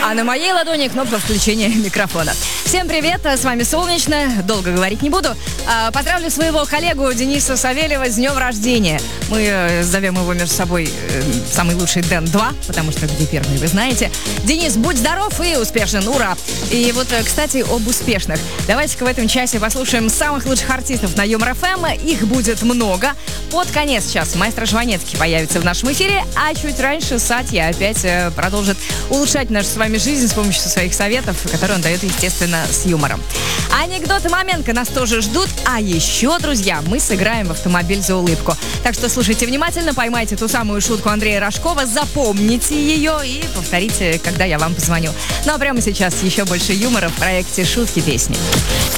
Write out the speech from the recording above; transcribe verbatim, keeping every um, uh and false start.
А на моей ладони кнопка включения микрофона. Всем привет, с вами Солнечная. Долго говорить не буду. Поздравлю своего коллегу Дениса Савельева с днем рождения. Мы зовем его между собой самый лучший Дэн два, потому что где первый, вы знаете. Денис, будь здоров и успешен, ура! И вот, кстати, об успешных. Давайте-ка в этом часе послушаем самых лучших артистов на Юмор эф эм. Их будет много. Под конец часа маэстро Жванецкий появится в нашем эфире, а чуть раньше Сатья опять продолжит улучшать нашу с вами жизнь с помощью своих советов, которые он дает, естественно, с юмором. Анекдоты Маменко нас тоже ждут. А еще, друзья, мы сыграем в автомобиль за улыбку. Так что слушайте внимательно, поймайте ту самую шутку Андрея Рожкова, запомните ее и повторите, когда я вам позвоню. Ну а прямо сейчас еще больше юмора в проекте «Шутки песни».